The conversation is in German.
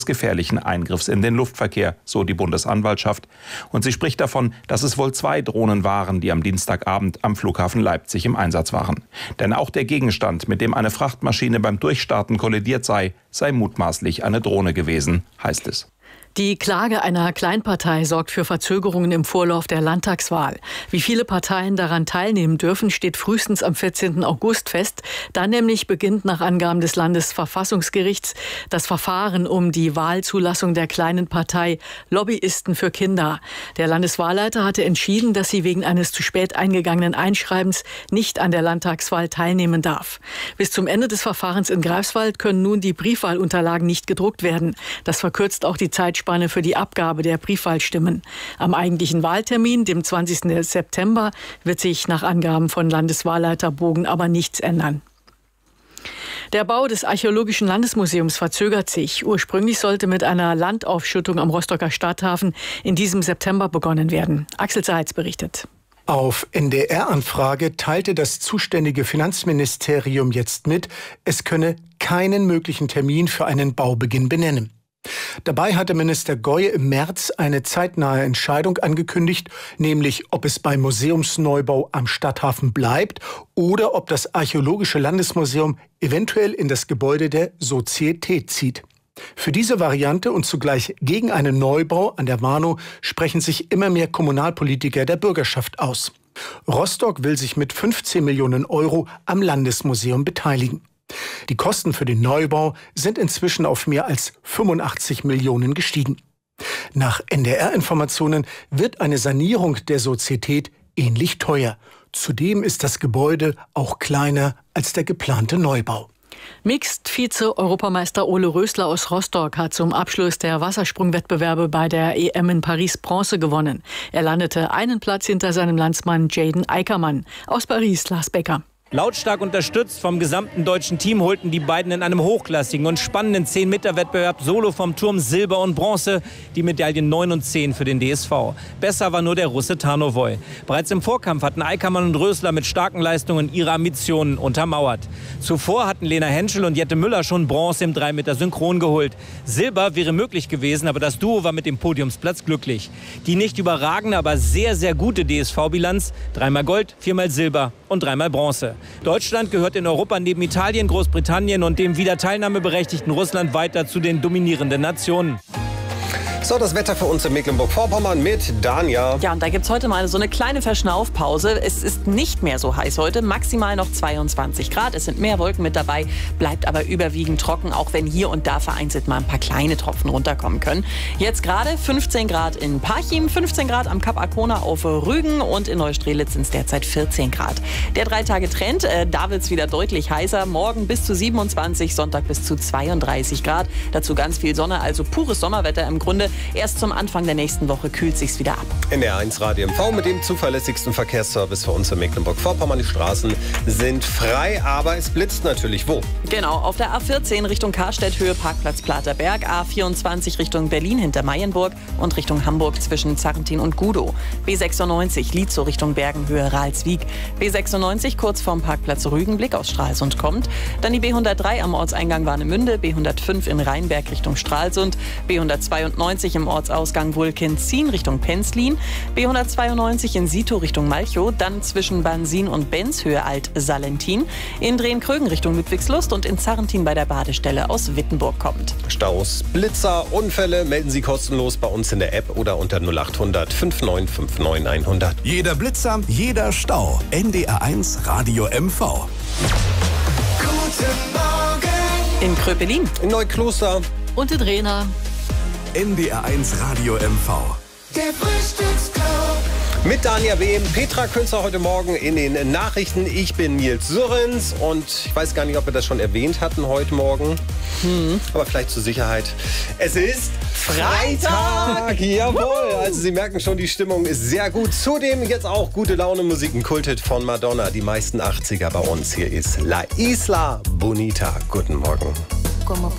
gefährlichen Eingriffs in den Luftverkehr, so die Bundesanwaltschaft. Und sie spricht davon, dass es wohl 2 Drohnen waren, die am Dienstagabend am Flughafen Leipzig im Einsatz waren. Denn auch der Gegenstand, mit dem eine Frachtmaschine beim Durchstarten kollidiert sei mutmaßlich eine Drohne gewesen, heißt es. Die Klage einer Kleinpartei sorgt für Verzögerungen im Vorlauf der Landtagswahl. Wie viele Parteien daran teilnehmen dürfen, steht frühestens am 14. August fest. Dann nämlich beginnt nach Angaben des Landesverfassungsgerichts das Verfahren um die Wahlzulassung der kleinen Partei Lobbyisten für Kinder. Der Landeswahlleiter hatte entschieden, dass sie wegen eines zu spät eingegangenen Einschreibens nicht an der Landtagswahl teilnehmen darf. Bis zum Ende des Verfahrens in Greifswald können nun die Briefwahlunterlagen nicht gedruckt werden. Das verkürzt auch die Zeitspanne für die Abgabe der Briefwahlstimmen. Am eigentlichen Wahltermin, dem 20. September, wird sich nach Angaben von Landeswahlleiter Bogen aber nichts ändern. Der Bau des Archäologischen Landesmuseums verzögert sich. Ursprünglich sollte mit einer Landaufschüttung am Rostocker Stadthafen in diesem September begonnen werden. Axel Seitz berichtet. Auf NDR-Anfrage teilte das zuständige Finanzministerium jetzt mit, es könne keinen möglichen Termin für einen Baubeginn benennen. Dabei hatte Minister Goye im März eine zeitnahe Entscheidung angekündigt, nämlich ob es beim Museumsneubau am Stadthafen bleibt oder ob das Archäologische Landesmuseum eventuell in das Gebäude der Sozietät zieht. Für diese Variante und zugleich gegen einen Neubau an der Warnow sprechen sich immer mehr Kommunalpolitiker der Bürgerschaft aus. Rostock will sich mit 15 Millionen Euro am Landesmuseum beteiligen. Die Kosten für den Neubau sind inzwischen auf mehr als 85 Millionen gestiegen. Nach NDR-Informationen wird eine Sanierung der Sozietät ähnlich teuer. Zudem ist das Gebäude auch kleiner als der geplante Neubau. Mixed-Vize-Europameister Ole Rösler aus Rostock hat zum Abschluss der Wassersprungwettbewerbe bei der EM in Paris Bronze gewonnen. Er landete einen Platz hinter seinem Landsmann Jaden Eickermann. Aus Paris, Lars Becker. Lautstark unterstützt vom gesamten deutschen Team holten die beiden in einem hochklassigen und spannenden 10-Meter-Wettbewerb solo vom Turm Silber und Bronze, die Medaillen 9 und 10 für den DSV. Besser war nur der Russe Tarnowoi. Bereits im Vorkampf hatten Eickermann und Rösler mit starken Leistungen ihre Ambitionen untermauert. Zuvor hatten Lena Henschel und Jette Müller schon Bronze im 3-Meter Synchron geholt. Silber wäre möglich gewesen, aber das Duo war mit dem Podiumsplatz glücklich. Die nicht überragende, aber sehr, sehr gute DSV-Bilanz: 3-mal Gold, 4-mal Silber und 3-mal Bronze. Deutschland gehört in Europa neben Italien, Großbritannien und dem wieder teilnahmeberechtigten Russland weiter zu den dominierenden Nationen. So, das Wetter für uns in Mecklenburg-Vorpommern mit Dania. Ja, und da gibt es heute mal so eine kleine Verschnaufpause. Es ist nicht mehr so heiß heute, maximal noch 22 Grad. Es sind mehr Wolken mit dabei, bleibt aber überwiegend trocken, auch wenn hier und da vereinzelt mal ein paar kleine Tropfen runterkommen können. Jetzt gerade 15 Grad in Parchim, 15 Grad am Kap Arkona auf Rügen und in Neustrelitz sind es derzeit 14 Grad. Der 3-Tage-Trend, da wird es wieder deutlich heißer. Morgen bis zu 27, Sonntag bis zu 32 Grad. Dazu ganz viel Sonne, also pures Sommerwetter im Grunde. Erst zum Anfang der nächsten Woche kühlt sich's wieder ab. NDR1 Radio MV mit dem zuverlässigsten Verkehrsservice für uns in Mecklenburg-Vorpommern. Die Straßen sind frei, aber es blitzt natürlich. Wo? Genau, auf der A14 Richtung Karstedt, Höhe Parkplatz Platerberg, A24 Richtung Berlin hinter Mayenburg und Richtung Hamburg zwischen Zarrentin und Gudow. B96 Lietzow Richtung Bergen, Höhe Ralswiek. B96 kurz vorm Parkplatz Rügenblick aus Stralsund kommt. Dann die B103 am Ortseingang Warnemünde, B105 in Rheinberg Richtung Stralsund, B192 im Ortsausgang Wulkenzin Richtung Penzlin, B192 in Sito Richtung Malchow, dann zwischen Bansin und Benz Höhe Alt-Salentin, in Drehen-Krögen Richtung Ludwigslust und in Zarrentin bei der Badestelle aus Wittenburg kommt. Staus, Blitzer, Unfälle melden Sie kostenlos bei uns in der App oder unter 0800 5959 100. Jeder Blitzer, jeder Stau. NDR1 Radio MV. Guten Morgen. In Kröpelin, In Neukloster Und in Rehna. NDR1 Radio MV. Der Frühstücksclub. mit Dania Behm, Petra Künzer heute Morgen in den Nachrichten. Ich bin Nils Surrens und ich weiß gar nicht, ob wir das schon erwähnt hatten heute Morgen. Aber vielleicht zur Sicherheit. Es ist Freitag! Jawohl! Also Sie merken schon, die Stimmung ist sehr gut. Zudem jetzt auch gute Laune Musik, ein Kulthit von Madonna. Die meisten 80er bei uns. Hier ist La Isla Bonita. Guten Morgen. Como